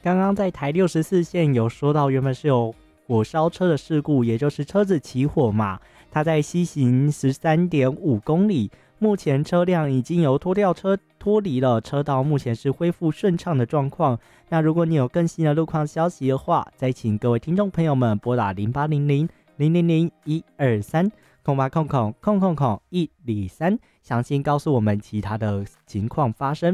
刚刚在台64线有说到，原本是有火烧车的事故，也就是车子起火嘛。它在西行13.5公里，目前车辆已经由拖吊车脱离了，车道目前是恢复顺畅的状况。那如果你有更新的路况消息的话，再请各位听众朋友们拨打0800-000-1230800-123，详细告诉我们其他的情况发生。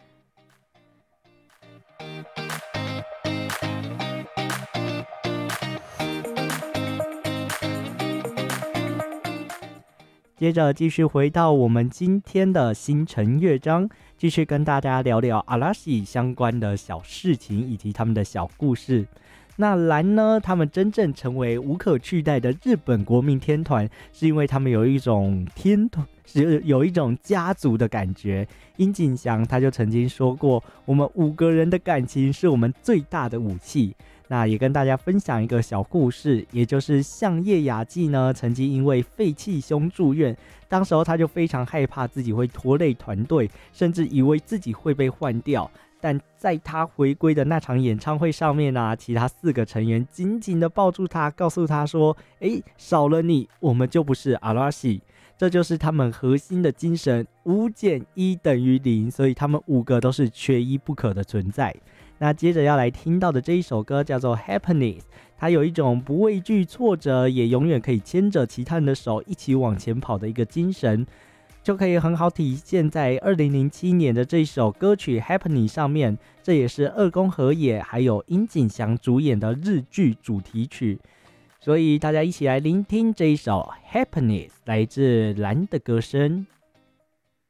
接着继续回到我们今天的星辰乐章，继续跟大家聊聊阿拉西相关的小事情以及他们的小故事。那蓝呢，他们真正成为无可取代的日本国民天团，是因为他们有一种是有一种家族的感觉。樱井翔他就曾经说过，我们5个人的感情是我们最大的武器。那也跟大家分享一个小故事，也就是相叶雅纪呢，曾经因为肺气胸住院，当时候他就非常害怕自己会拖累团队，甚至以为自己会被换掉。但在他回归的那场演唱会上面啊，其他4个成员紧紧的抱住他，告诉他说：少了你，我们就不是阿拉西。这就是他们核心的精神，5减1等于0，所以他们5个都是缺一不可的存在。那接着要来听到的这一首歌叫做 Happiness， 它有一种不畏惧挫折，也永远可以牵着其他人的手一起往前跑的一个精神，就可以很好体现在2007年的这一首歌曲 Happiness 上面。这也是二宫和也还有樱井翔主演的日剧主题曲，所以大家一起来聆听这一首 Happiness， 来自蓝的歌声。